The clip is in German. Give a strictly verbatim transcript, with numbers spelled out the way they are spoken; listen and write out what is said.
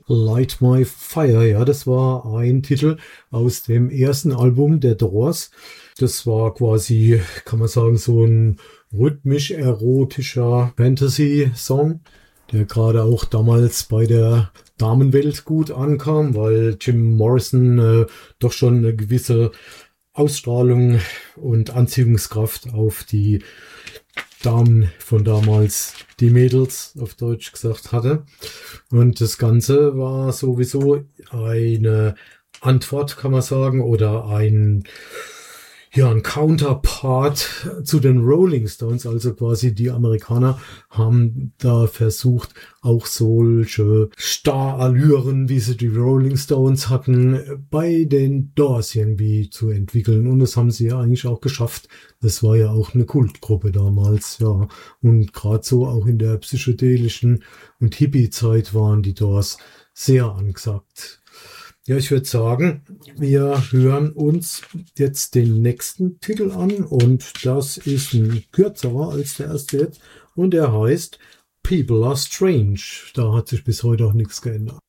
Light My Fire, ja, das war ein Titel aus dem ersten Album der Doors. Das war quasi, kann man sagen, so ein rhythmisch-erotischer Fantasy-Song, der gerade auch damals bei der Damenwelt gut ankam, weil Jim Morrison äh, doch schon eine gewisse Ausstrahlung und Anziehungskraft auf die Damen von damals, die Mädels auf Deutsch gesagt hatte. Und das Ganze war sowieso eine Antwort, kann man sagen, oder ein, ja, ein Counterpart zu den Rolling Stones. Also quasi die Amerikaner haben da versucht, auch solche Starallüren, wie sie die Rolling Stones hatten, bei den Doors irgendwie zu entwickeln. Und das haben sie ja eigentlich auch geschafft. Das war ja auch eine Kultgruppe damals, ja. Und gerade so auch in der psychedelischen und Hippie-Zeit waren die Doors sehr angesagt. Ja, ich würde sagen, wir hören uns jetzt den nächsten Titel an und das ist ein kürzerer als der erste jetzt und der heißt People Are Strange. Da hat sich bis heute auch nichts geändert.